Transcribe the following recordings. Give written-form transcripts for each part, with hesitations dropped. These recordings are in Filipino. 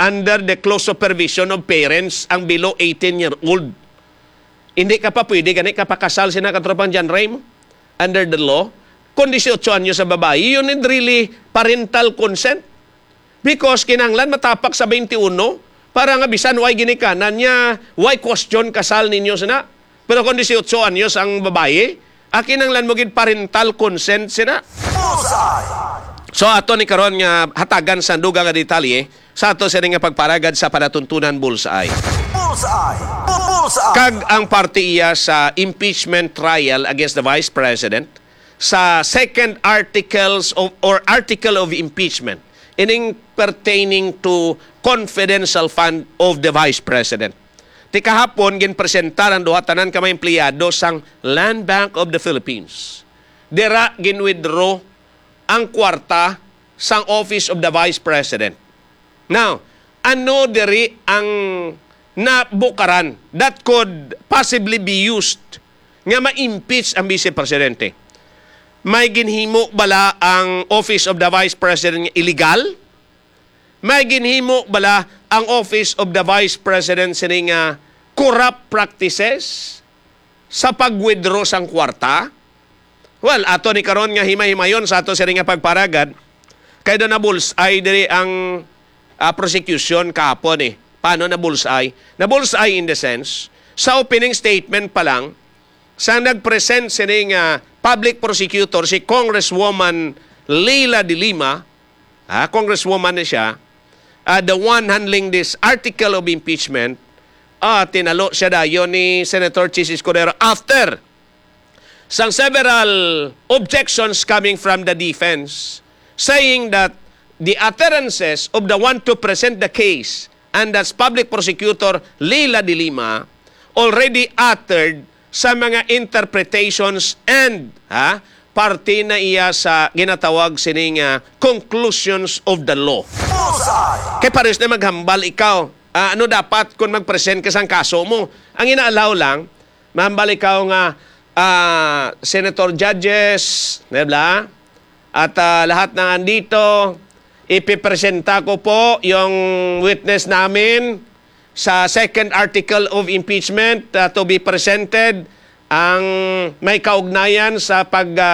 under the close supervision of parents ang below 18-year-old. Hindi ka pa pwede, ganit ka pa kasal sina katropang John Ray mo under the law. Kung 18 anyo sa babae, you need really parental consent. Because kinanglan matapak sa 21, para nga bisan why ginikanan niya, why question kasal ninyo sina. Pero kung 18 anyos ang babae, kinanglan mo gid parental consent sina. So ato ni karon nga hatagan sa dugang nga detalye sa ato sa nga pagparagad sa panatuntunan bullseye. Kag ang partiya sa impeachment trial against the Vice President sa second articles of, or article of impeachment ining pertaining to confidential fund of the Vice President. Ti kahapon ginpresentar ang duha tanan ka mga empleyado sang Land Bank of the Philippines. Dira ginwithdraw ang kwarta sang Office of the Vice President. Now, ano diri ang nabukaran that could possibly be used nga ma-impeach ang Vice Presidente? May ginhimo bala ang Office of the Vice President illegal? May ginhimo bala ang Office of the Vice President sining corrupt practices sa pag-withdraw sang kwarta? Well, ato ni karon nga himay-himayon sa ato sining pagparagad kay do na bullseye diri ang prosecution kahapon eh. Paano na bullseye? Na bullseye in the sense, sa opening statement pa lang, sa nag-present sining public prosecutor, si Congresswoman Leila de Lima, Congresswoman na siya, the one handling this article of impeachment, tinalo siya dayon ni Senator Chis Escudero after sang several objections coming from the defense, saying that the utterances of the one to present the case, and that's public prosecutor Leila de Lima, already uttered sa mga interpretations and parte na iya sa ginatawag sining conclusions of the law. Kaya pares na maghambal ikaw. Ano dapat kung mag-present ka sa kaso mo? Ang inaalaw lang, mahambal ikaw nga senator judges, diba? At lahat ng andito, ipipresenta ko po yung witness namin sa second article of impeachment to be presented ang may kaugnayan sa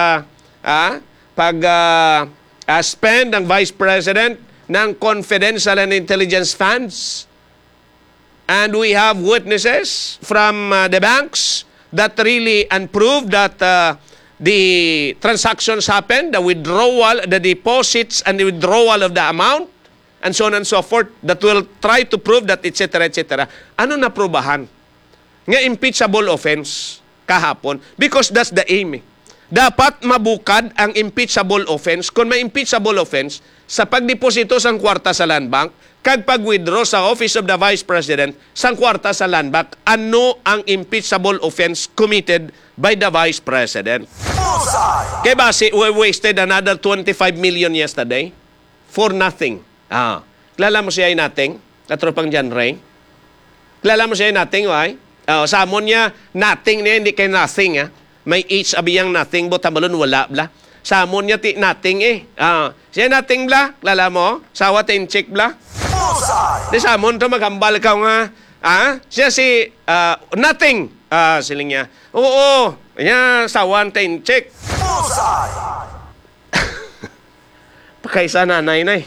spend ng Vice President ng confidential and intelligence funds. And we have witnesses from the banks that really unproved that the transactions happened, the withdrawal, the deposits and the withdrawal of the amount, and so on and so forth, that will try to prove that etc. etc. Ano na probahan? Nga impeachable offense kahapon because that's the aim. Dapat mabukad ang impeachable offense. Kung may impeachable offense, sa pagdeposito sang kwarta sa land bank, kag pag-withdraw sa Office of the Vice President sang kwarta sa land bank, ano ang impeachable offense committed by the Vice President? Kaya base, we wasted another 25 million yesterday for nothing. Kilala mo siya nating, katropang John Ray? Kilala mo siya nating, why? Samon niya, nothing niya, hindi kay nothing, May H abiyang nothing, botamalon wala, bla. Samon niya ti nothing, Siya nothing, bla. Kilala mo? Sawa tin check, bla. Di samon to maghambal ka nga, Siya si nothing. Siling niya, oo, niya sawan tin check. Pakaysa nanay na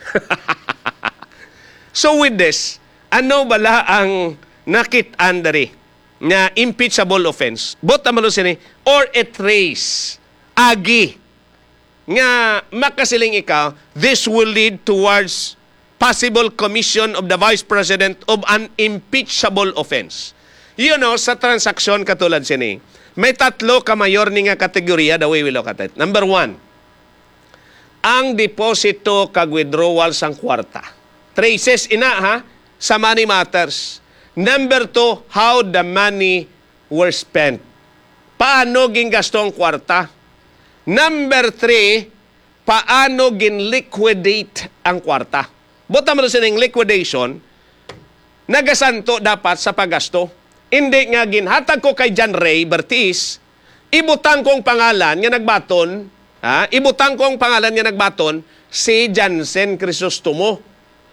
So with this, ano bala ang nakit-an dari na impeachable offense? Both naman sini or a trace, agi, nga makasiling ikaw, this will lead towards possible commission of the Vice President of an impeachable offense. You know, sa transaksyon katulad sini, may tatlo ka mayor ni nga kategorya, the way we look at it. Number one, ang deposito kag withdrawal sang kwarta. Traces ina sa money matters. Number two, how the money were spent. Paano gingasto ang kwarta? Number three, paano gin-liquidate ang kwarta. Bota mo sining liquidation, nagasanto dapat sa paggasto. Hindi nga ginhatag ko kay John Ray Bertis, ibutang kong pangalan nga nagbaton, ibutang kong pangalan nga nagbaton, si Jansen Crisostomo.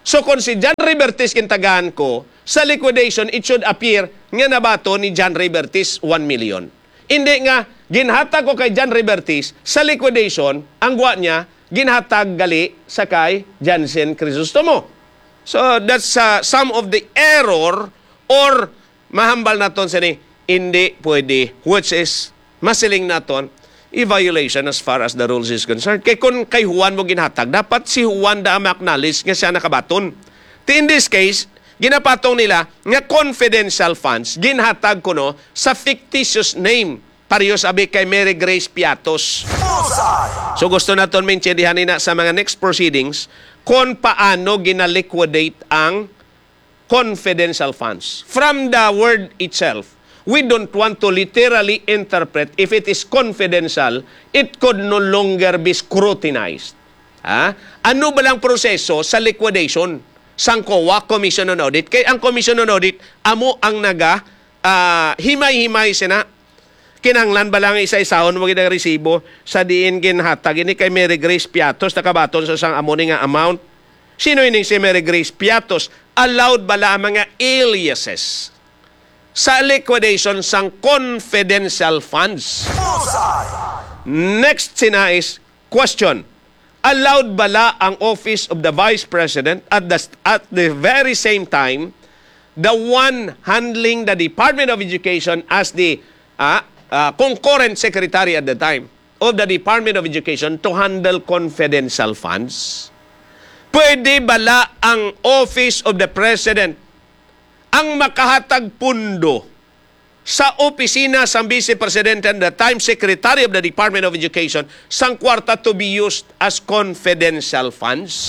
So kung si John Ray Bertis kintagaan ko, sa liquidation, it should appear nga nabato ni John Ray Bertis 1 million. Hindi nga, ginhatag ko kay John Ray Bertis, sa liquidation, ang guwa niya, ginhatag gali sa kay Jansen Crisostomo. So that's some of the error or mahambal naton sa ni, hindi pwede, which is masiling naton, i-violation as far as the rules is concerned. Kaya kung kay Juan mo ginhatag, dapat si Juan da ma-acknowledge nga siya nakabaton. In this case, ginapatong nila nga confidential funds, ginhatag ko no, sa fictitious name, pareho sabi kay Mary Grace Piatos. So gusto naton maintindihan nila sa mga next proceedings kung paano ginaliquidate ang confidential funds. From the word itself, we don't want to literally interpret if it is confidential, it could no longer be scrutinized. Ano ba lang proseso sa liquidation? Sang COA, Commission on Audit. Kaya ang Commission on Audit, amo ang himay-himay sina. Kinanglan ba lang isa-isahon mo ginang resibo sa diin ginhatag ini kay Mary Grace Piatos nakabaton sa sang amo ni nga amount. Sino ini si Mary Grace Piatos? Allowed ba la mga aliases sa liquidation sang confidential funds? Next sina is question. Allowed bala ang Office of the Vice President at the very same time, the one handling the Department of Education as the concurrent secretary at the time of the Department of Education to handle confidential funds? Pwede bala ang Office of the President ang makahatag pundo sa opisina sang Vice President and the time Secretary of the Department of Education sang kwarta to be used as confidential funds?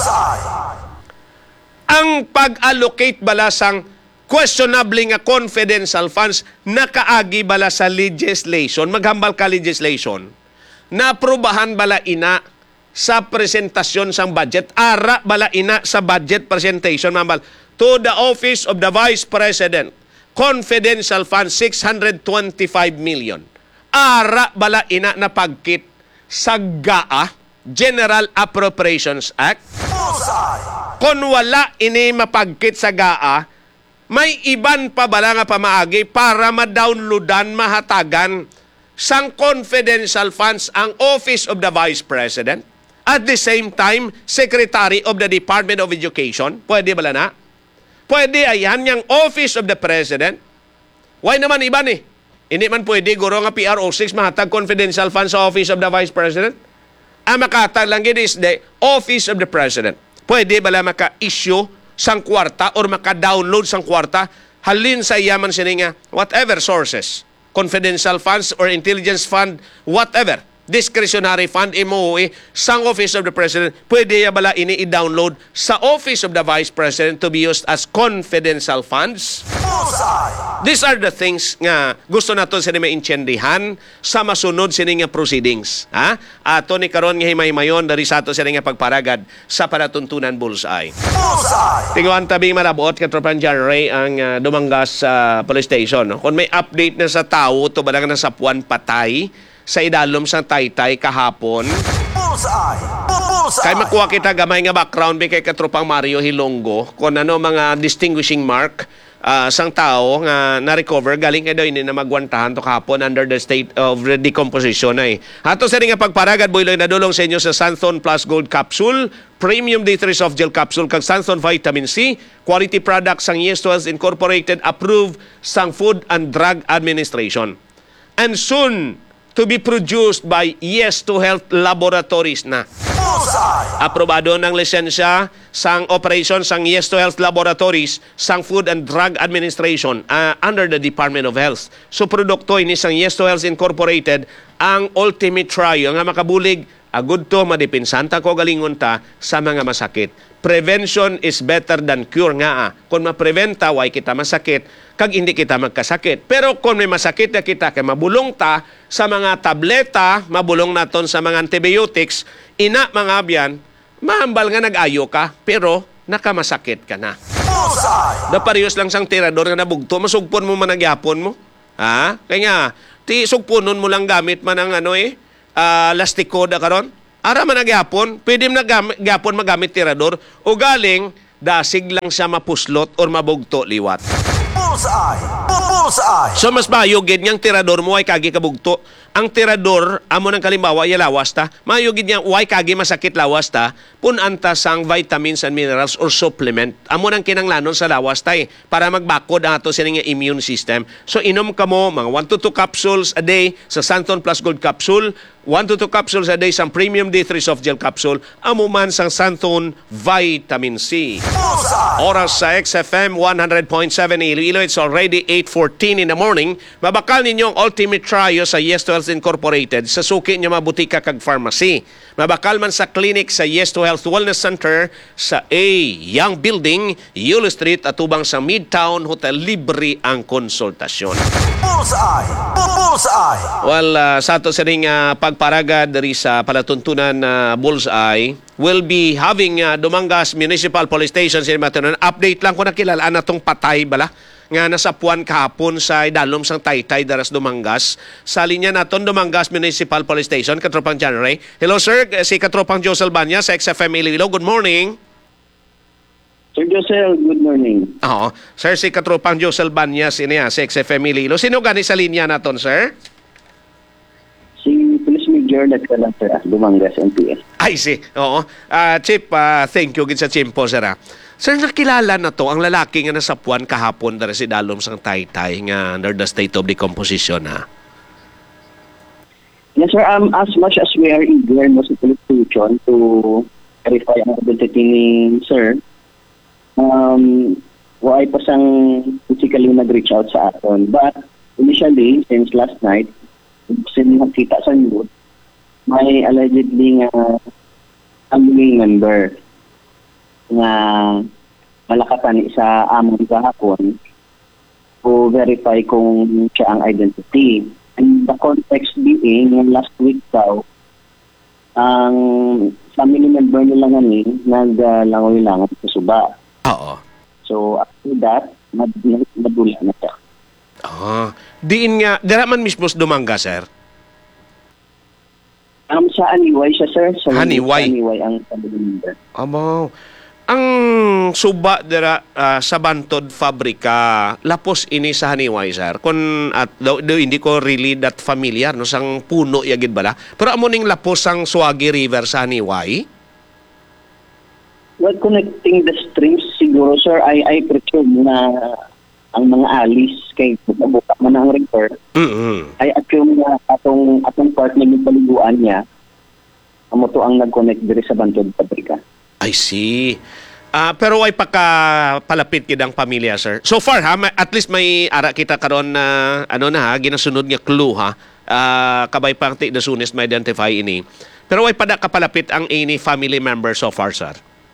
Ang pag-allocate bala sang questionable nga confidential funds nakaagi bala sa legislation, maghambal ka legislation, na aprobahan bala ina sa presentasyon sang budget, ara bala ina sa budget presentation, mambal, to the Office of the Vice President, confidential funds 625 million. Ara bala ina na pagkit sa GAA, General Appropriations Act. Kung wala ini mapagkit sa GAA, may iban pa bala nga pamaagi para ma-downloadan, mahatagan sang confidential funds ang Office of the Vice President. At the same time, Secretary of the Department of Education. Pwede bala na? Pwede ayan yung Office of the President. Why naman iban eh? Hindi man pwede, guro nga PRO6 mahatag confidential funds sa Office of the Vice President. Ang makatag lang is the Office of the President. Pwede bala maka-issue sang kwarta or maka-download sang kwarta halin sa iyaman sininga whatever sources, confidential funds or intelligence fund, whatever, discretionary fund, MOE, sang Office of the President, pwede ya bala ini i-download sa Office of the Vice President to be used as confidential funds? These are the things nga gusto naton sa maintindihan sa masunod sini nga proceedings. Ato ni karon nga himay-mayon dari sa ato sini nga pagparagad sa panatuntunan bullseye. Tingwan tabing malabot ka Tropan John Ray ang dumanggas sa police station. Kung may update na sa tao, to ba na sa puwan patay sa idalom sa Taytay kahapon. Kay makuha kita gamay nga background kay katropang Mario Hilonggo kung ano mga distinguishing mark sang tao nga na-recover galing kay daw hindi na magwantahan to kahapon under the state of decomposition ay. Ato sa rin nga pagparagad boyloy na dulong sa inyo sa Santhon Plus Gold Capsule, Premium D3 Soft Gel Capsule kag Santhon Vitamin C, quality products sang Yes to Health Incorporated, approved sang Food and Drug Administration. And soon to be produced by Yes to Health Laboratories na. Aprobado ng lisensya sang operation sang Yes to Health Laboratories sang Food and Drug Administration under the Department of Health. So produkto ini sang Yes to Health Incorporated ang ultimate trial nga makabulig agud to madipinsanta ko galingon ta sa mga masakit. Prevention is better than cure nga. Kung mapreventa, why kita masakit, kag hindi kita magkasakit. Pero kung may masakit na kita, kay mabulong ta sa mga tableta, mabulong naton sa mga antibiotics, ina mga abyan, mahambal nga nag-ayo ka, pero nakamasakit ka na. Naparehos lang sang tirador nga nabugto, masugpon mo man nagyapon mo. Kaya nga, sugpunon mo lang gamit man ang lastiko da karon. Ara man nagyapon, pwede magyapon magamit tirador o galing dasig lang siya mapuslot or mabugto liwat. Bullseye! Bullseye! So mas mayugid niyang tirador mo ay kagi kabugto. Ang tirador, amo ng kalimbawa, lawas ta. Mayugid niya, way kagi masakit lawas ta, punanta sang vitamins and minerals or supplement. Amo ng kinanglanon sa lawas ta para magbakod ang ato sining immune system. So inom ka mo mga 1 to 2 capsules a day sa Santon Plus Gold Capsule, 1 to 2 capsules a day sa Premium D3 Soft Gel Capsule, amo man sang Santon Vitamin C. Bullseye! Oras sa XFM 100.7 Iloilo. It's already 8:14 in the morning. Mabakal ninyo ang ultimate trio sa Yes to Health Incorporated sa suki niya mabutika kag pharmacy. Mabakal man sa clinic sa Yes to Health Wellness Center sa A Young Building, Yulo Street at ubang sa Midtown Hotel. Libre ang konsultasyon. Bullseye! Bullseye! Well, sa ato sa ring pagparagad dari sa palatuntunan na Bullseye, will be having Dumangas Municipal Police Station sa Matunan. Update lang ko nakilalaan na itong patay bala nga nasapuan kahapon sa idalom sang Taytay daras Dumangas. Sa linya naton Dumangas Municipal Police Station, Katropang January. Hello sir, si Katropang Josel Banya sa XFM Iloilo. Good morning. Sir Josel, good morning. Oo. Sir, si Katropang Josel Banya sa XFM Iloilo. Sino gani sa linya naton sir? Si Police Major Latkalata, Dumangas, NPS. Ay, oo. Chip, thank you gid sa chimpo, sir. Sir, nakilala na to ang lalaki nga nasapuan kahapon dara si dalom sang Taytay nga under the state of decomposition, ha? Yes, sir. As much as we are eager mo sa police station to verify ang identity ni Sir, wala pa sang physically nag-reach out sa aton. But initially, since last night, since nakita sa news, may allegedly nga family member nga malakatan sa amon kahapon to verify kung siya ang identity. And the context being, last week daw, ang family member nila nga ni naglangoy-langoy sa suba. Oo. So after that, nadula na siya. Diin nga, dira man mismo sa Dumanga, sir? Sa Aniway siya, sir. Sa Aniway? Sa Aniway ang family member. Amo. Ang suba dira sa Bantod Fabrika, lapos ini sa Haniway, sir. Kung at do hindi ko really that familiar no sang puno yagid bala. Pero amo ning lapos sang Suwagi River sa Haniway. Well, connecting the streams siguro, sir, I presume na ang mga alis kay buka man ang river. Ay assume na atong part ng paliguan niya amo to ang nag-connect diri sa Bantod Fabrika. I see. Pero ay palapit kid ang pamilya, sir. So far ha, at least may ara kita karon na ginasunod nga clue ha. Kabay pang ti the soonest may identify ini. Pero ay pada kapalapit ang any family member so far, sir.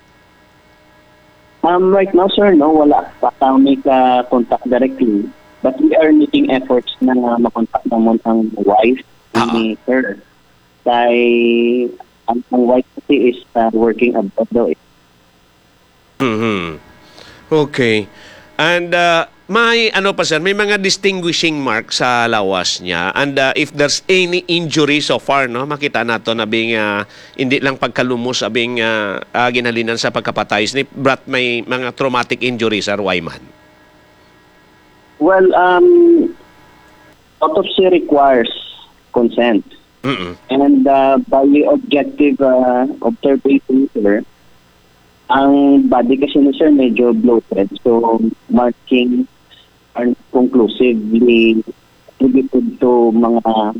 Right now, sir, no, wala pa kami ka-contact directly. But we are making efforts na makontak naman ang wife ni Sir. Kaya ang wife kasi is working abroad daw. Okay. And may pa sir, may mga distinguishing marks sa lawas niya. And if there's any injury so far, no, makita nato na bing hindi lang pagkalumos abing ginalinan sa pagkapatay ni but may mga traumatic injuries or Wyman. Well, autopsy requires consent. And by objective observation, sir, ang body kasi ni Sir medyo bloated. So, marking are conclusively attributed to mga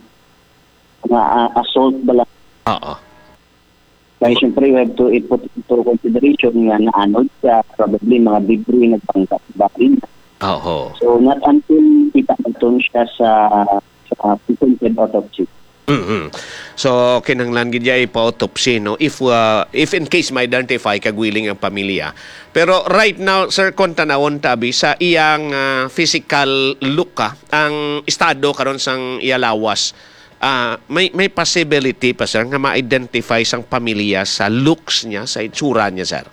assault bala. Kaya siyempre, we have to put into consideration nga na siya, probably mga debris nagpangkat bakit. So, not until kita nagtun siya sa presented autopsy. So kinahanglan gid ya ipa-autopsy no if in case ma-identify kagwiling ang pamilya. Pero right now sir kon tanawon tabi sa iyang physical look ang estado karon sang iya lawas. May possibility pa sir nga ma-identify sang pamilya sa looks niya, sa itsura niya, sir.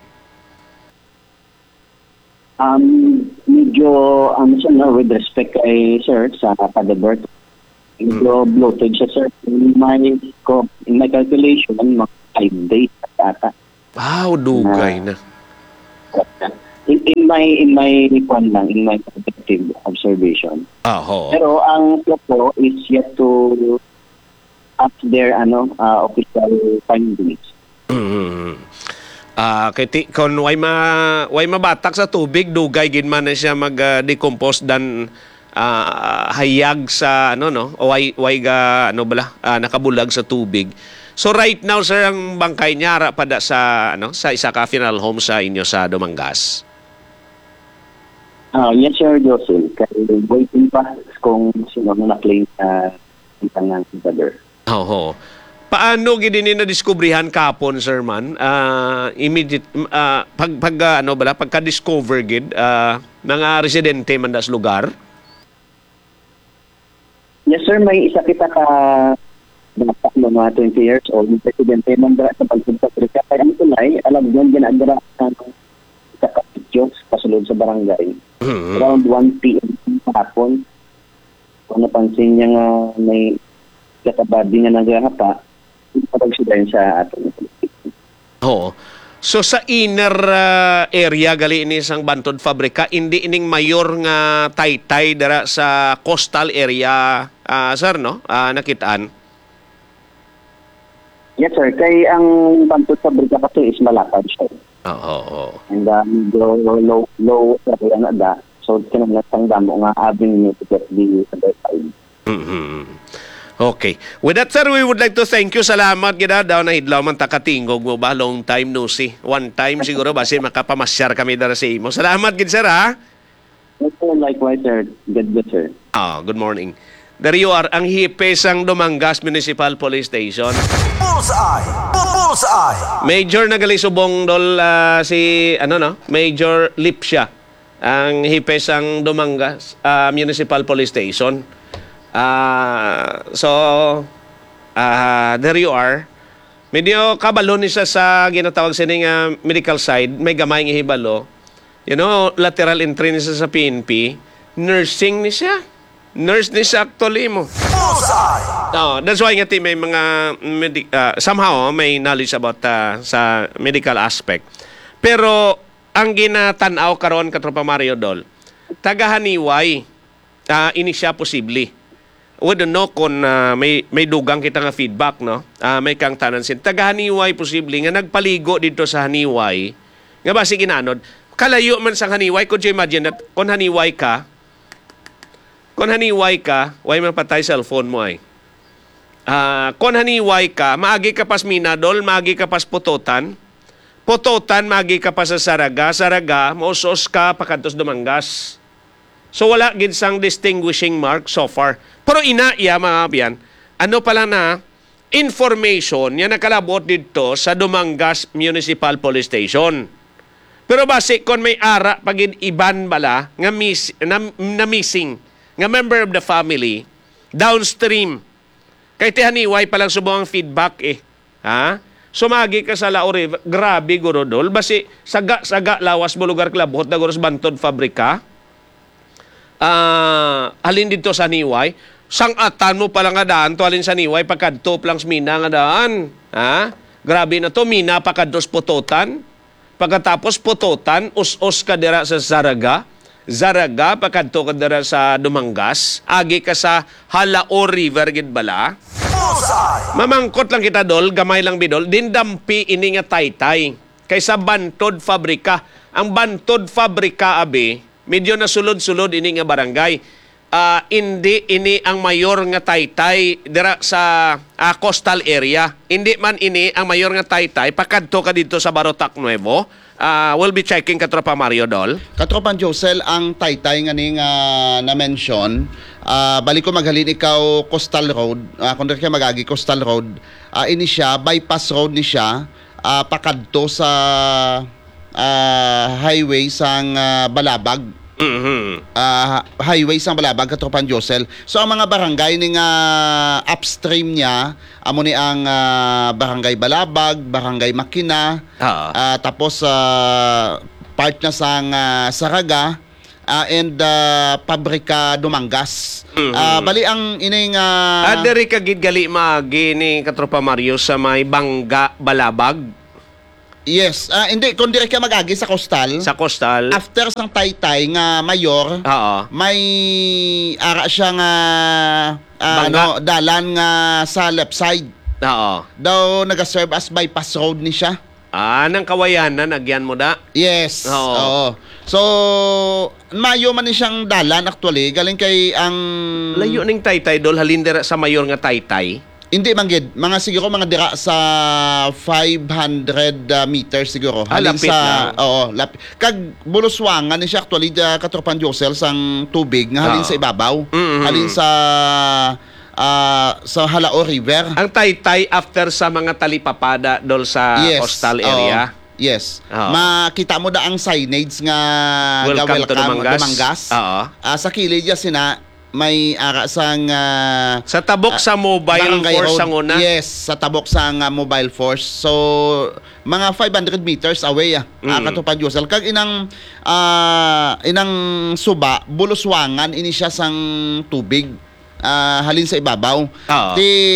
Medyo with respect kay sir sa pag-birth. Medyo bloated siya, sir. In my calculation, mga 5 days ata. Wow, dugay na. In my kwan lang, in my subjective observation. Oho. Pero ang flow po is yet to up their official findings. Kung way mabatak sa tubig, dugay gid man na siya mag-decompose dan hayag sa o way ga nakabulag sa tubig. So right now sir, ang bangkay niya ara pada sa sa isa ka funeral home sa inyo sa Dumangas. Yes sir, Josel. Kaya waiting pa kung sino na-claim sa tangang brother. Oho. Paano gid ni na-discoveryhan kapon sir man? Immediate pagka-discover gid mga residente man das lugar? Yes sir, may isa kita ka bata ng mga 20 years old, presidente man dara sa Pagpunta Africa. Kaya ang tulay, alam yun, ginagara sa kakapityo pasulod sa barangay. Around 1 p.m. hapon, kung napansin niya nga may katabadi nga naghahapa, pag-sidayan sa ating. Oo. So sa inner area gali ini sang Bantod Fabrika, hindi ining mayor nga taytay dara sa coastal area, sir, no? Nakitaan. Yes sir, kay ang Bantod Fabrika kasi is malapad siya. Oo. And low area na da. So kinang sang damo nga avenue to get the other side. Okay. With that, sir, we would like to thank you. Salamat gid daw na hidlaw man takatingog mo ba, long time no see. One time siguro basin makapamasyar kami dara sa imo. Salamat gid sir ha. Likewise sir. Good sir. Good morning. There you are, ang hipe sang Dumangas Municipal Police Station. Bullseye! Bullseye! Major nagalisubong dol si Major Lipsia, ang hipe sang Dumangas Municipal Police Station. There you are. Medyo kabalo ni siya sa ginatawag sining medical side, may gamay nga hibalo. Lateral entry ni siya sa PNP, nursing ni siya. Nurse ni siya actually mo. Bullseye! That's why nga may mga somehow may knowledge about sa medical aspect. Pero ang ginatanaw karon katropa Mario Dol, tagahaniway ini siya posible. We don't know kung may dugang kita nga feedback, no? May kang tanansin. Taga-haniway posible nga nagpaligo dito sa haniway. Nga ba si ginanod? Kalayo man sa haniway. Could you imagine that kung haniway ka, way man patay cellphone mo ay. Kung haniway ka, maagi ka pas Minadol, maagi ka pas Putotan. Putotan, maagi ka pa sa Saraga. Saraga, mausos ka pakantos Dumangas. So wala gid sang distinguishing mark so far. Pero inaiya mga biyan, ano pala na information yan nakalabot dito sa Dumangas Municipal Police Station. Pero base kon may ara pagin iban bala nga missing nga member of the family downstream. Kay tihaniway palang subong ang feedback ha? Sumagi ka sa Lao River, grabe gurodol base saga lawas mo lugar klabot na guros Bantod Fabrika. Halin dito sa Niway, sang-atan mo pala nga daan to halin sa Niway, pagkadto plangs Mina nga daan. Ha? Grabe na to, Mina pagkadtos Putotan. Pagkatapos Putotan, us-us ka dira sa Zaraga. Zaraga, pagkadto ka dira sa Dumangas. Agi ka sa Halao River, gid bala. Mamangkot lang kita dol, gamay lang bidol, dindampi ini nga taytay. Kaysa Bantod Fabrika. Ang Bantod Fabrika, abi, medyo na sulod-sulod ini nga barangay. Hindi ini ang mayor nga taytay dira sa coastal area. Hindi man ini ang mayor nga taytay pakadto ka dito sa Barotac Nuevo. We'll be checking katropa Mario Dol. Katropan Josel, ang taytay nga ning na-mention, balik ko maghalin ikaw Coastal Road, kung ka magagi Coastal Road, ini siya, bypass road ni siya, pakadto sa highway sang Balabag. Highway sang Balabag, katropan Josel. So ang mga barangay ning upstream niya, amo ni ang Barangay Balabag, Barangay Makina, tapos part na sang Saraga, and Pabrika Dumangas. Bali ang ining Diri ka gid gali magi ni katropa Mario sa may Bangga Balabag. Yes, hindi kung dire ka mag-agi sa coastal. Sa coastal. After sang Taytay nga mayor, Oo. may ara siya nga Bangga. dalan nga sa left side. Oo. Daw naga-serve as bypass road ni siya. Nang kawayanan, nagyan mo da. Yes. Oo. Oo. So, mayo man ni siyang dalan actually, galing kay ang Layo ning Taytay, dol, halindera sa mayor nga Taytay. Hindi manggid, mga siguro mga dira sa 500 meters siguro. Lapit lang. Lapit. Kag buluswangan ni siya actually katropan Josel sang tubig nga halin Oo. sa ibabaw. Mm-mm. Halin sa Halao River. Ang Taytay after sa mga talipapada dol sa coastal area. Yes. Oo. Makita mo da ang signage nga Welcome to Dumangas. Dumangas. Oo. Sa kilid ya sina may ara sang Sa tabok sa mobile Barangay force Road. ang una. Yes, sa tabok sang mobile force. So mga 500 meters away katupan Josel. Kag inang suba buluswangan ini siya sang tubig halin sa ibabaw. Oo.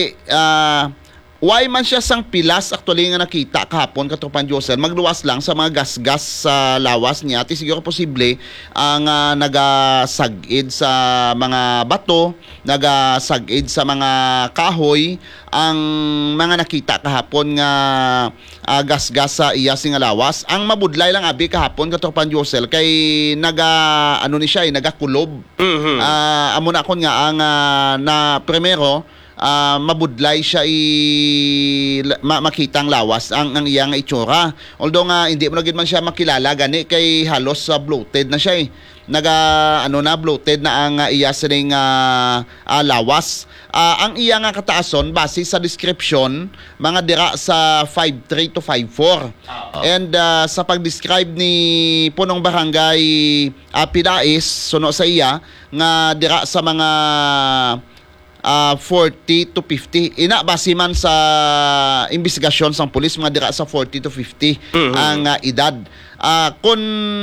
Why man siya sang pilas actually nga nakita kahapon katupan Josel, magluwas lang sa mga gas-gas sa lawas niya. Ti siguro posible ang nagasagid sa mga bato, nagasagid sa mga kahoy ang mga nakita kahapon nga gas-gas sa iya sing lawas. Ang mabudlay lang abi kahapon katupan Josel kay nagakulob. Mhm. Amo na kon nga ang na primero mabudlay siya makitang lawas ang iya nga itsura. Although nga hindi mo na gid man siya makilala gani kay halos bloated na siya bloated na ang iya sining lawas. Ang iya nga kataason base sa description mga dira sa 5'3 to 5'4. And sa pag-describe ni punong barangay Pidais suno sa iya nga dira sa mga 40 to 50. Ina base man sa investigasyon sang pulis mga dira sa 40 to 50 ang edad. Kung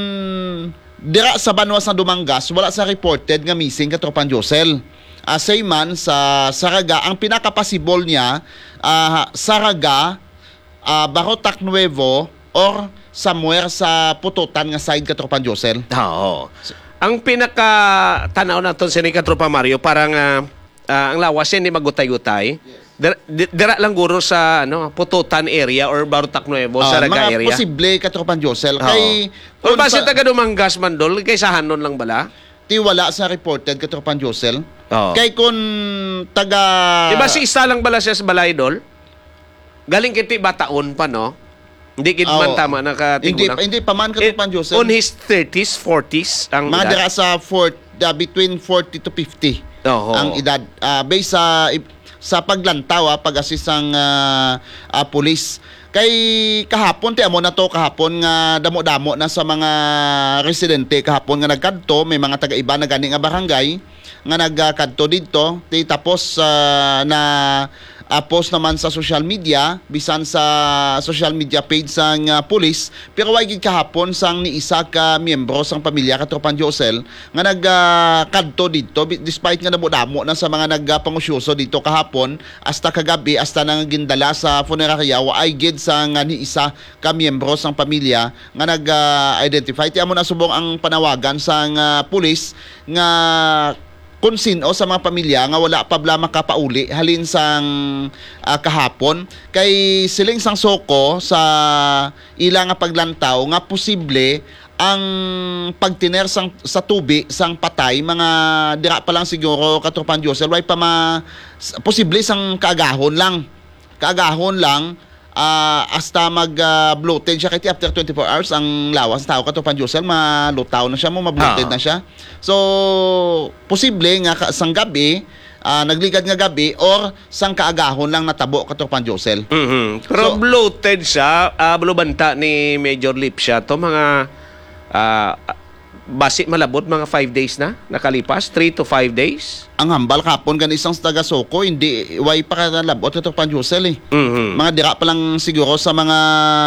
dira sa Banwas na Dumangas wala sa reported nga missing katropan Josel. Say man sa Saraga ang pinaka-possible niya Saraga, Barotac Nuevo or somewhere sa Pututan nga side katropan Josel. Oo. Ang pinaka tanaw naton sa ni Katropa Mario parang ang lawas yan ni magutay-utay. Dira lang guro sa Pututan area or Barotac Nuevo, Saraga area. Mga posible katropan Josel. Kay Kung base taga Dumangas man dol, kay sahan nun lang bala? Ti wala sa reported katropan Josel. Oo. Kay kung taga Diba si isa lang bala siya sa balay dol? Galing kiti bataon pa no? Hindi kit man tama nakatigo na. Hindi pa man katropan Josel. On his 30s, 40s ang mga edad. dira sa between 40 to 50 ang edad based sa paglantaw pag-assist ang pulis. Kay kahapon ti amo na to kahapon nga damo-damo na sa mga residente kahapon nga nagkadto, may mga taga-iba na gani nga barangay nga nagkadto didto tapos na post naman sa social media bisan sa social media page sang pulis, pero way gid kahapon sang ni isa ka miyembro sang pamilya katropan Josel nga nagkadto didto despite nga damo na sa mga nagpangusyoso dito kahapon hasta kagabi hasta nang gindala sa funeraria ay gid sang ni isa ka miyembro sang pamilya nga nag-identify. Ti amo na subong ang panawagan sang pulis nga kung sino sa mga pamilya nga wala pa bla makapauli halin sang kahapon kay siling sang soko sa ilang nga paglantaw nga posible ang pagtiner sa tubi sang patay mga dira pa lang siguro katropan Josel way pa posible sang kaagahon lang hasta mag-bloated siya kaya after 24 hours ang lawas tao katropan Josel malutaw na siya ma-bloated na siya. So posible nga sang gabi nagligad nga gabi or sang kaagahon lang natabo katropan Josel. Pero bloated siya, bulubanta ni Major Lip siya to mga basi malabot mga 5 days na nakalipas, 3 to 5 days. Ang hambal kapon gan isang taga Soko hindi way pa kalabot ito pan Josel mga dira pa lang siguro sa mga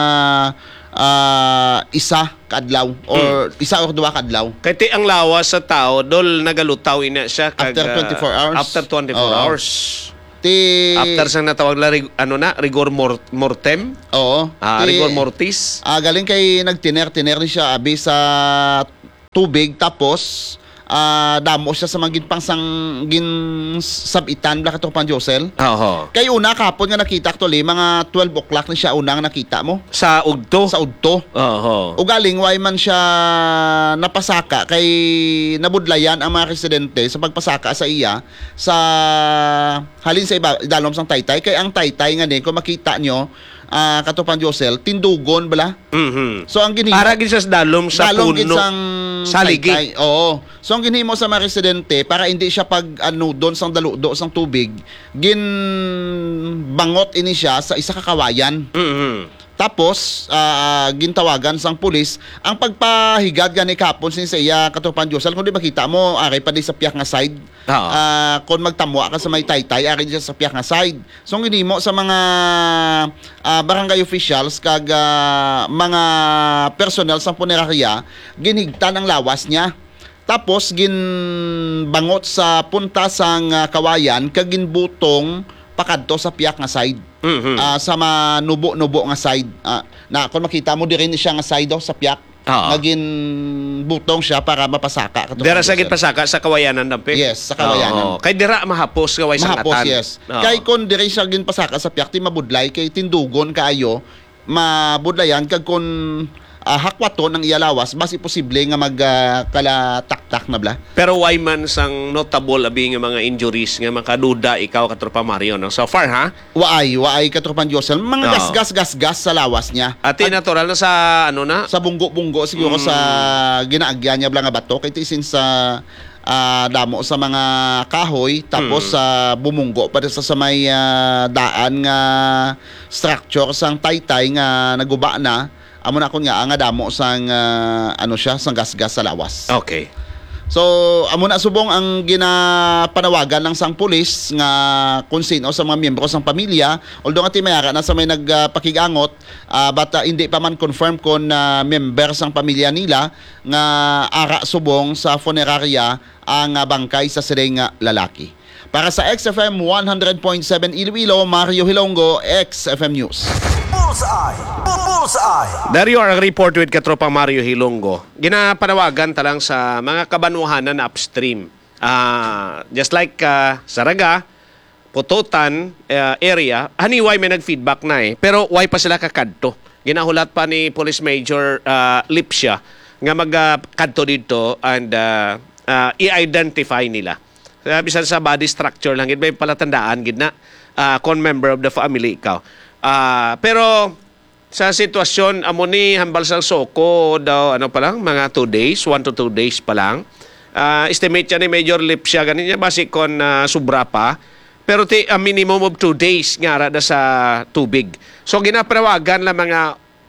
isa kadlaw or isa or duwa kadlaw. Kaya ang lawas sa tao dol nagalutaw ina siya After 24 hours. After 24 hours. After sang natawag na rigor mortem. Oo. Rigor mortis. Galing kay nagtiner ni siya abi sa tubig tapos damo siya sa mga ginpangsang sabitan bla kato Josel. Oo. Kay una kapon nga nakita actually mga 12 o'clock na siya unang nakita mo Sa ugto. sa udto. Oo. O galing way man siya napasaka kay nabudlayan ang mga residente sa pagpasaka sa iya sa halin sa iba dalom sang taytay kay ang taytay nga din kung makita nyo katupan Josel tindugon bala. Mhm. So ang ginhimo Para gid sa dalom sa dalong puno. ginsang Saligi. taytay. Oo. So ang ginhimo sa mga residente para hindi siya pag doon sang daludo sang tubig bangot ini siya sa isa ka kawayan. Mhm. Tapos, gintawagan sang pulis, ang pagpahigad gani kapon sin sa iya katupan Diyosal, kung di makita mo, aray pa di sa piyak nga side. Oo. Kung magtamwa ka sa may taytay, aray siya sa piyak nga side. So, ang mo sa mga barangay officials, kag mga personnel sa punerarya, ginigtan ang lawas niya. Tapos, ginbangot sa punta sang kawayan, kag ginbutong pakadto sa piyak nga side. Mhm. Sa manubo-nubo nga side na kung makita mo diri ni siya nga side sa piyak naging butong siya para mapasaka Dira sa gid pasaka sa kawayanan dampe. Yes, sa kawayanan. Kay dira mahapos kaway sa mahapos atan. yes kay kun diri siya gin pasaka sa piyak ti mabudlay kay tindugon kaayo mabudlayan kag kun hakwaton ang iyalawas basi posible nga magkalataktak na bla. Pero why man sang notable abi nga mga injuries nga makaduda ikaw katropa Mario no? So far ha? Waay katropan Josel mga gas sa lawas niya. Ati natural na sa ano na? Sa bunggo siguro sa ginaagyan niya bla nga bato kay tisin sa damo sa mga kahoy tapos sa bumunggo pa sa may daan nga structure sang taytay nga naguba na amo na kun nga damo sang sang gas sa lawas. Okay. So amo na subong ang ginapanawagan ng sang pulis nga kung sino sa mga miyembro sang pamilya although nga timayara na sa may nagpakigangot but hindi pa man confirm kung member sang pamilya nila nga ara subong sa funeraria ang bangkay sa siring lalaki. Para sa XFM 100.7 Iloilo, Mario Hilonggo, XFM News. Bullseye! Bullseye! There you are, ang report with Katropa Mario Hilonggo. Ginapanawagan talang sa mga kabanuhanan na upstream. Just like Saraga, Pututan area, haniway may nag-feedback na pero why pa sila kakadto? Ginahulat pa ni Police Major Lipsia nga magkadto dito and i-identify nila. Bisan sa body structure lang, may palatandaan gid na con member of the family ikaw. Pero sa sitwasyon amo ni hambal sang soko daw pa lang mga 2 days, 1 to 2 days pa lang. Estimate niya ni Major Lipsia ganin niya basi kon sobra pa. Pero a minimum of 2 days nga ra sa tubig. So ginaprawagan la mga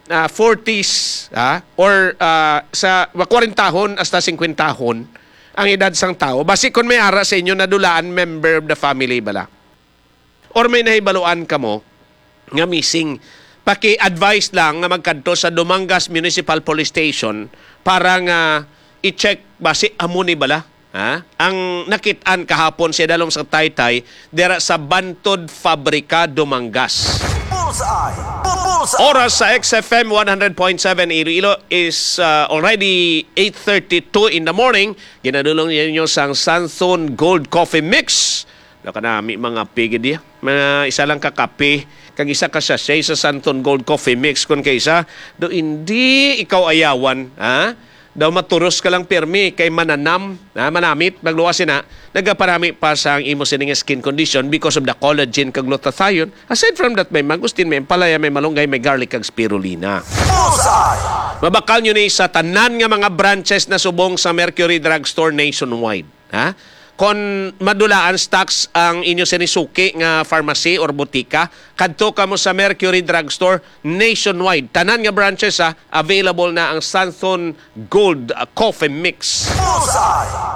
40s or sa 40 tahon hasta 50 tahon ang edad sang tao. Basi kung may ara sa inyo nadulaan member of the family bala. Or may nahibaluan ka mo nga missing, paki-advise lang nga magkadto sa Dumangas Municipal Police Station para nga i-check basi amo ni bala. Ang nakitaan kahapon siya dalom sa Taytay dira sa Bantod Fabrika, Dumangas. Bullseye! Bullseye! Oras sa XFM 100.7 Iloilo is already 8:32 in the morning. Ginadulong ninyo sang Santhon Gold Coffee Mix. Nakanami mga pigid ya. Mga isa lang kakape. Kag isa ka sachet sa Santhon Gold Coffee Mix. Kung kaysa, do hindi ikaw ayawan. Daw maturos ka lang pirmi kay mananam, manamit, magluwasin na, nagaparami pa sa ang imo sining skin condition because of the collagen kag glutathione. Aside from that, may mangustin, may palaya, may malunggay, may garlic kag spirulina. Bullseye! Mabakal nyo ni sa tanan nga mga branches na subong sa Mercury Drugstore nationwide. Kung madulaan stocks ang inyo sinisuki nga pharmacy or butika, kadto ka mo sa Mercury Drugstore nationwide. Tanan nga branches available na ang Santhon Gold Coffee Mix. Bullseye!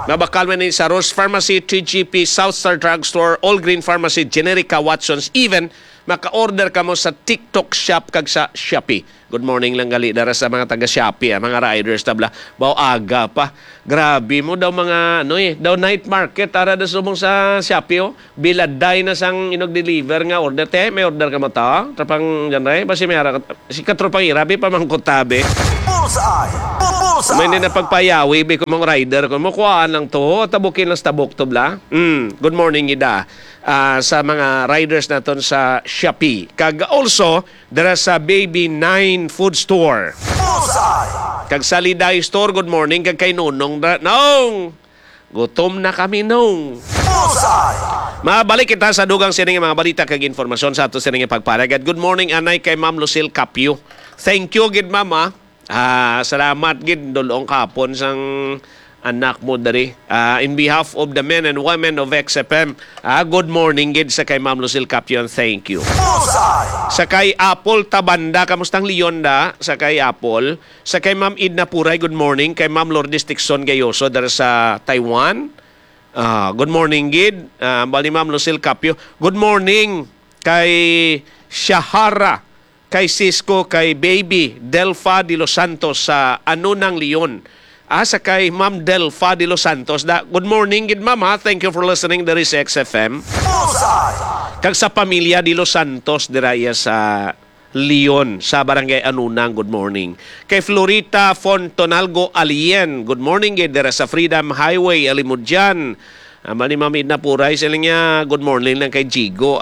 Mabakal man ni sa Rose Pharmacy, TGP, Southstar Drugstore, All Green Pharmacy, Generica, Watsons, even maka-order ka mo sa TikTok shop kag sa Shopee. Good morning lang gali dara sa mga taga Shopee, mga riders tabla. Bao aga pa. Grabe mo daw mga daw night market ara da sumong sa Shopee Biladay na sang inog-deliver nga order te, may order ka mo ta. Trapang janay basi may ara si katropang irabi pa mangkutabe. Bullseye! Bullseye! May na pagpayawi bi ko mga rider ko mo kuhaan lang to, tabukin lang sa tabok to bla. Good morning ida. Sa mga riders naton sa Shopee. Kag also, dara sa Baby 9 Food Store. Bullseye! Kag sa Liday Store, good morning. Kag kay Nonong. Nong! Gutom na kami, Nong. Bullseye! Mabalik kita sa dugang sining mga balita kag informasyon sa ato sining pagparagad. Good morning, anay kay Ma'am Lucille Capio. Thank you, gid mama. Salamat, gid dulong kapon sang anak mo dari. In behalf of the men and women of XFM, good morning gid sa kay Ma'am Lucille Capion, thank you. Bullseye! Sa kay Apple Tabanda, kamustang Leonda? Sa kay Apple. Sa kay Ma'am Idna Puray, good morning. Kay Ma'am Lourdes Tixon Gayoso dari sa Taiwan. Good morning gid. Bali Ma'am Lucille Capio. Good morning kay Shahara, kay Cisco, kay Baby Delfa de los Santos sa Anunang Leon. Sa kay Ma'am Delfa de los Santos. Good morning, good mama. Thank you for listening. There is XFM. Bullseye! Kag sa pamilya de los Santos, diraya sa Leon, sa Barangay Anunang, good morning. Kay Florita Fontonalgo Alien, good morning. Dira sa Freedom Highway, Alimudjan. Mani Ma'am Idna Puray, sila niya, good morning lang kay Jigo.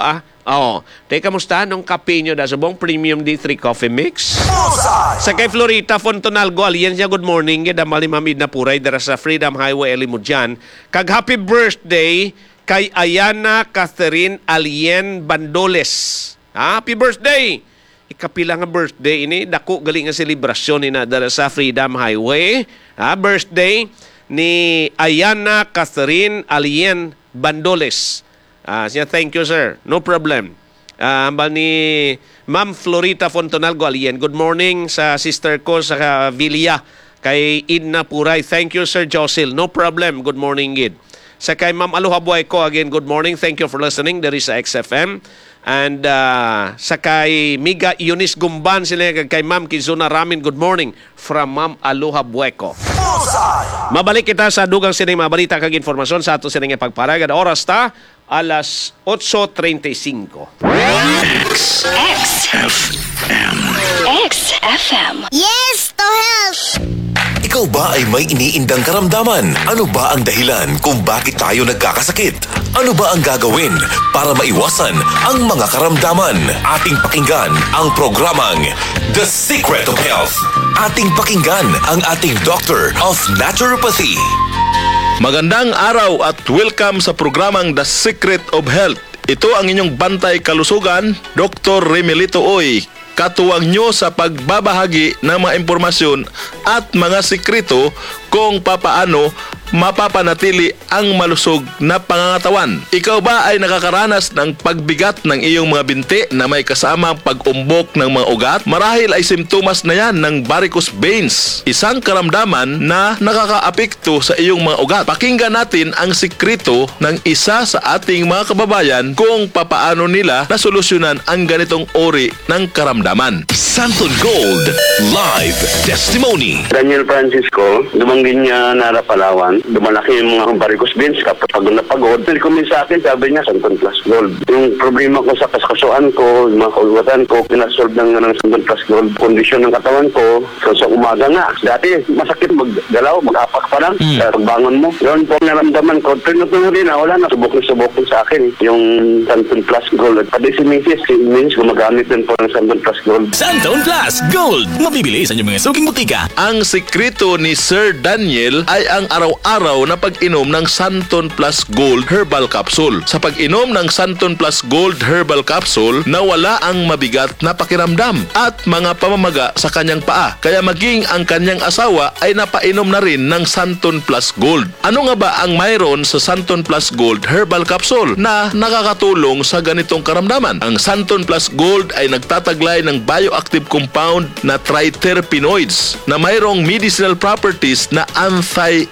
Teka, kamusta nung kape nyo da? Subong Premium D3 Coffee Mix? Bullseye! Sa kay Florita Fontonalgo, aliyan siya, good morning. Mali Ma'am Idna Puray, dara sa Freedom Highway, Alimudjan. Kag happy birthday kay Ayana Catherine Alien Bandoles. Happy birthday! Ikapila nga birthday ini. Dako galing nga selebrasyon ina dara sa Freedom Highway. Birthday ni Ayana Catherine Alien Bandoles. Siya, thank you, sir. No problem. Ni Ma'am Florita Fontonalgo Alien. Good morning sa sister ko sa Villa. Kay Idna Puray. Thank you, Sir Josil. No problem. Good morning, Gid. Sa kay Ma'am Aloha Buhay ko, again, good morning. Thank you for listening. There is a XFM. And sa kay Miga Eunice Gumban, sila kay Ma'am Kizuna Ramin, good morning from Ma'am Aloha Bueko. Bullseye! Mabalik kita sa dugang sining mga balita kag informasyon sa ato sining pagparagad. Oras ta, alas 8:35. XFM. Yes, to help! Ikaw ba ay may iniindang karamdaman? Ano ba ang dahilan kung bakit tayo nagkakasakit? Ano ba ang gagawin para maiwasan ang mga karamdaman? Ating pakinggan ang programang The Secret of Health. Ating pakinggan ang ating Doctor of Naturopathy. Magandang araw at welcome sa programang The Secret of Health. Ito ang inyong bantay kalusugan, Dr. Remelito Oy. Katuwang nyo sa pagbabahagi ng mga impormasyon at mga sikreto kung papaano mapapanatili ang malusog na pangangatawan. Ikaw ba ay nakakaranas ng pagbigat ng iyong mga binti na may kasamang pag-umbok ng mga ugat? Marahil ay simptomas na yan ng varicose veins, isang karamdaman na nakakaapekto sa iyong mga ugat. Pakinggan natin ang sikreto ng isa sa ating mga kababayan kung papaano nila nasolusyonan ang ganitong uri ng karamdaman. Santon Gold Live Testimony. Daniel Francisco, dumanggin niya Nara Palawan. Dumalaki yung mga varicose veins kapag pagod na pagod. Nilikumin sa akin, sabi niya, Santon Plus Gold. Yung problema ko sa kaskasuan ko, yung mga kaulwatan ko, pinasolve ng Santon Plus Gold. Kondisyon ng katawan ko, sa umaga nga. Dati, masakit maggalaw, mag-apak pa lang. Sa pagbangon mo. Yun po naramdaman ko. Tinutunan rin na, wala na. Subok sa akin. Yung Santon Plus Gold. Pati si Mrs. gumagamit din po ng Santon Plus Gold. Santon Plus Gold. Mabibili sa inyong mga suking butika. Ang sikreto ni Sir Daniel ay ang araw-araw na pag-inom ng Santon Plus Gold Herbal Capsule. Sa pag-inom ng Santon Plus Gold Herbal Capsule, nawala ang mabigat na pakiramdam at mga pamamaga sa kanyang paa. Kaya maging ang kanyang asawa ay napainom na rin ng Santon Plus Gold. Ano nga ba ang mayroon sa Santon Plus Gold Herbal Capsule na nakakatulong sa ganitong karamdaman? Ang Santon Plus Gold ay nagtataglay ng bioactive compound na triterpenoids na mayroong medicinal properties na anti-inflammatory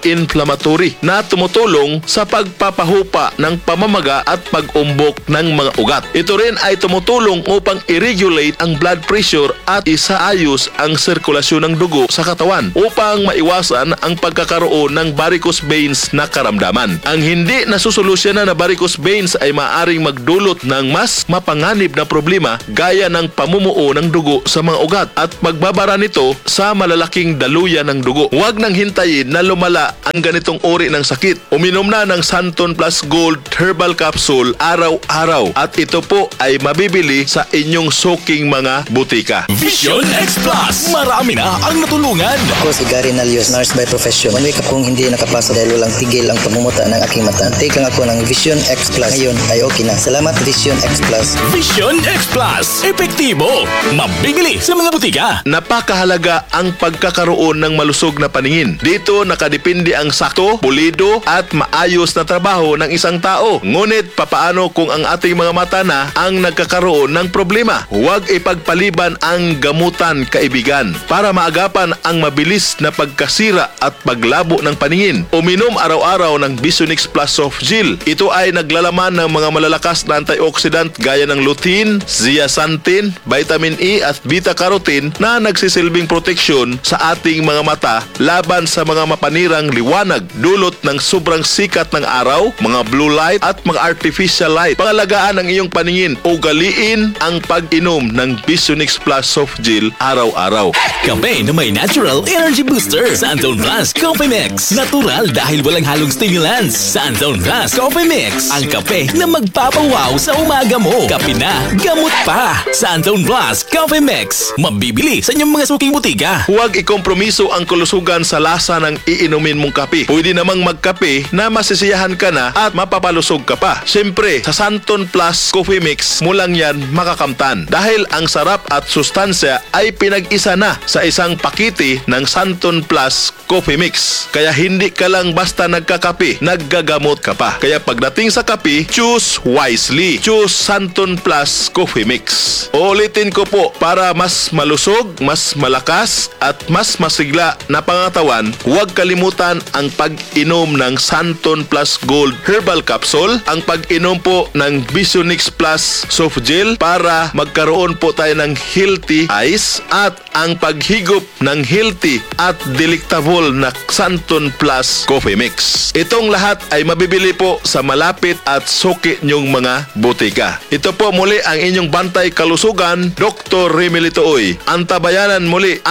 anti-inflammatory na tumutulong sa pagpapahupa ng pamamaga at pag-umbok ng mga ugat. Ito rin ay tumutulong upang i-regulate ang blood pressure at isaayos ang sirkulasyon ng dugo sa katawan upang maiwasan ang pagkakaroon ng varicose veins na karamdaman. Ang hindi nasusolusyonan na varicose veins ay maaaring magdulot ng mas mapanganib na problema gaya ng pamumuo ng dugo sa mga ugat at pagbabara nito sa malalaking daluyan ng dugo. Huwag nang hintayin na lumala ang ganitong uri ng sakit. Uminom na ng Santon Plus Gold Herbal Capsule araw-araw at ito po ay mabibili sa inyong suking mga butika. Vision X Plus. Marami na ang natulungan. Ako si Gary Nalios, nurse by profession. One week akong hindi nakapasa dahil walang tigil ang pamumuta ng aking mata. Take lang ako ng Vision X Plus. Ngayon ay okay na. Salamat Vision X Plus. Vision X Plus. Epektibo. Mabibili sa mga butika. Napakahalaga ang pagkakaroon ng malusog na paningin. Dito nakadepende ang sakto, pulido at maayos na trabaho ng isang tao. Ngunit papaano kung ang ating mga mata na ang nagkakaroon ng problema? Huwag ipagpaliban ang gamutan, kaibigan, para maagapan ang mabilis na pagkasira at paglabo ng paningin. Uminom araw-araw ng Visionix Plus Soft Gel. Ito ay naglalaman ng mga malalakas na antioxidant gaya ng lutein, zeaxanthin, vitamin E at beta-carotene na nagsisilbing proteksyon sa ating mga mata laban sa mga mapanirang liwanag dulot ng sobrang sikat ng araw, mga blue light at mga artificial light. Pangalagaan ang iyong paningin, ugaliin ang pag-inom ng Visionix Plus Soft Gel araw-araw. Kape na may natural energy booster. Santon Plus Coffee Mix. Natural dahil walang halong stimulants. Santon Plus Coffee Mix. Ang kape na magpapawaw sa umaga mo. Kape na, gamot pa. Santon Plus Coffee Mix. Mabibili sa inyong mga suking butika. Huwag ikompromiso ang kalusugan sa lasa ng iinumin mong kape. Pwede namang magkape na masisiyahan ka na at mapapalusog ka pa. Siyempre, sa Santon Plus Coffee Mix mo lang yan makakamtan dahil ang sarap at sustansya ay pinag-isa na sa isang pakete ng Santon Plus Coffee Mix. Kaya hindi ka lang basta nagkakape, naggagamot ka pa. Kaya pagdating sa kape, choose wisely. Choose Santon Plus Coffee Mix. Uulitin ko po, para mas malusog, mas malakas at mas masigla na pangatawan, huwag kalimutan ang pag-inom ng Santon Plus Gold Herbal Capsule, ang pag-inom po ng Visionix Plus Soft Gel para magkaroon po tayo ng healthy eyes at ang paghigop ng healthy at delectable na Santon Plus Coffee Mix. Itong lahat ay mabibili po sa malapit at suki nyong mga butika. Ito po muli ang inyong bantay kalusugan, Dr. Remilito Oy. Antabayanan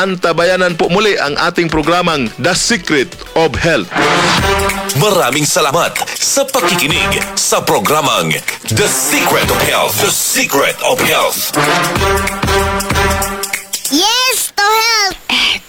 po muli ang ating programang The Secret of Health. Maraming salamat sa pakikinig sa programang The Secret of Health. The Secret of Health. Yes to health.